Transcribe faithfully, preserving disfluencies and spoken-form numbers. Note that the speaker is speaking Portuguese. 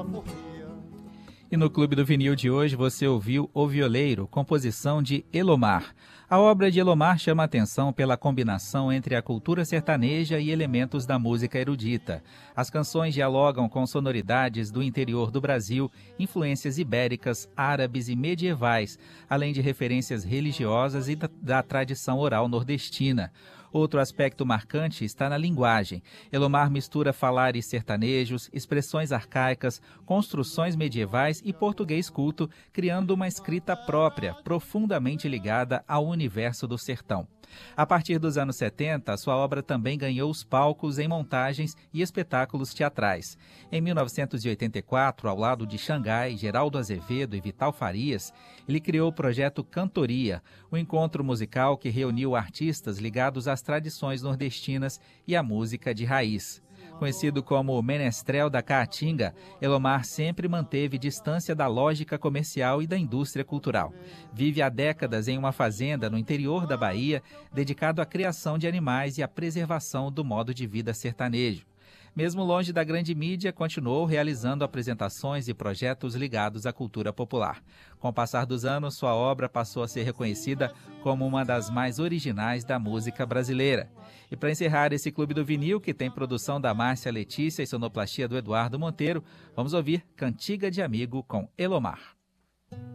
E no Clube do Vinil de hoje você ouviu O Violeiro, composição de Elomar. A obra de Elomar chama a atenção pela combinação entre a cultura sertaneja e elementos da música erudita. As canções dialogam com sonoridades do interior do Brasil, influências ibéricas, árabes e medievais, além de referências religiosas e da, da tradição oral nordestina. Outro aspecto marcante está na linguagem. Elomar mistura falares sertanejos, expressões arcaicas, construções medievais e português culto, criando uma escrita própria, profundamente ligada ao universo do sertão. A partir dos anos setenta, sua obra também ganhou os palcos em montagens e espetáculos teatrais. Em mil novecentos e oitenta e quatro, ao lado de Xangai, Geraldo Azevedo e Vital Farias, ele criou o projeto Cantoria, um encontro musical que reuniu artistas ligados às tradições nordestinas e à música de raiz. Conhecido como o menestrel da Caatinga, Elomar sempre manteve distância da lógica comercial e da indústria cultural. Vive há décadas em uma fazenda no interior da Bahia, dedicado à criação de animais e à preservação do modo de vida sertanejo. Mesmo longe da grande mídia, continuou realizando apresentações e projetos ligados à cultura popular. Com o passar dos anos, sua obra passou a ser reconhecida como uma das mais originais da música brasileira. E para encerrar esse Clube do Vinil, que tem produção da Márcia Letícia e sonoplastia do Eduardo Monteiro, vamos ouvir Cantiga de Amigo com Elomar.